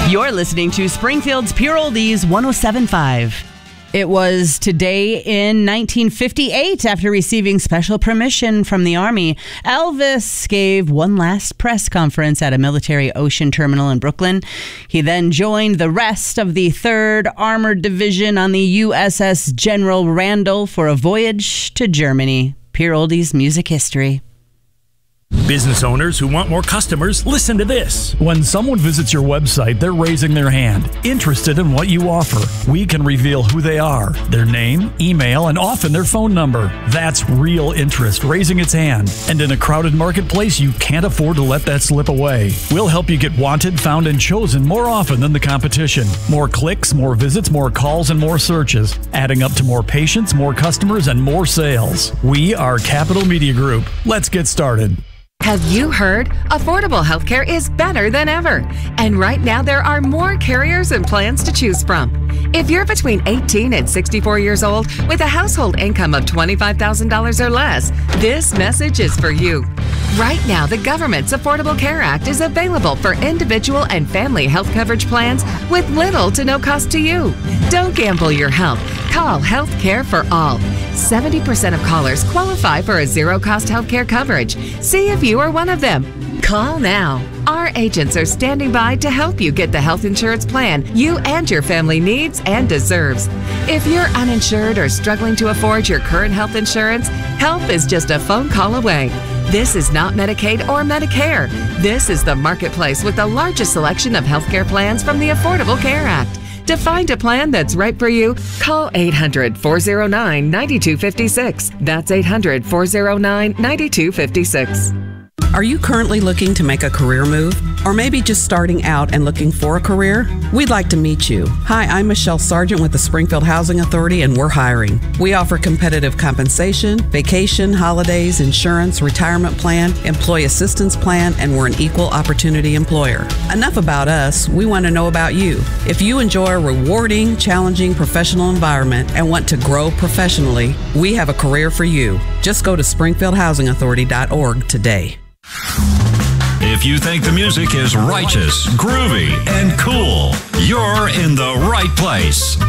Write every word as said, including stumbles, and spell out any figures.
You're listening to Springfield's Pure Oldies one oh seven point five. It was today in nineteen fifty-eight, after receiving special permission from the Army, Elvis gave one last press conference at a military ocean terminal in Brooklyn. He then joined the rest of the third Armored Division on the U S S General Randall for a voyage to Germany. Pure Oldies music history. Business owners who want more customers, listen to this. When someone visits your website, they're raising their hand, interested in what you offer. We can reveal who they are, their name, email, and often their phone number. That's real interest raising its hand. And in a crowded marketplace, you can't afford to let that slip away. We'll help you get wanted, found, and chosen more often than the competition. More clicks, more visits, more calls, and more searches, adding up to more patients, more customers, and more sales. We are Capital Media Group. Let's get started. Have you heard? Affordable healthcare is better than ever. And right now there are more carriers and plans to choose from. If you're between eighteen and sixty-four years old with a household income of twenty-five thousand dollars or less, this message is for you. Right now, the government's Affordable Care Act is available for individual and family health coverage plans with little to no cost to you. Don't gamble your health. Call Health Care for All. seventy percent of callers qualify for a zero-cost health care coverage. See if you are one of them. Call now. Our agents are standing by to help you get the health insurance plan you and your family needs and deserves. If you're uninsured or struggling to afford your current health insurance, help is just a phone call away. This is not Medicaid or Medicare. This is the marketplace with the largest selection of healthcare plans from the Affordable Care Act. To find a plan that's right for you, call eight hundred, four oh nine, nine two five six. That's eight hundred, four oh nine, nine two five six. Are you currently looking to make a career move? Or maybe just starting out and looking for a career? We'd like to meet you. Hi, I'm Michelle Sargent with the Springfield Housing Authority, and we're hiring. We offer competitive compensation, vacation, holidays, insurance, retirement plan, employee assistance plan, and we're an equal opportunity employer. Enough about us. We want to know about you. If you enjoy a rewarding, challenging professional environment and want to grow professionally, we have a career for you. Just go to springfield housing authority dot org today. If you think the music is righteous, groovy, and cool, you're in the right place.